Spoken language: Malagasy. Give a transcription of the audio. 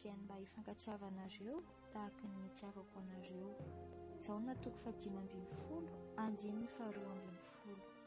Kristiana mba hifankatiavanareo tahaka ny itiavako anareo. Jaona 5:12, 2 faharoa ambin'ny folo.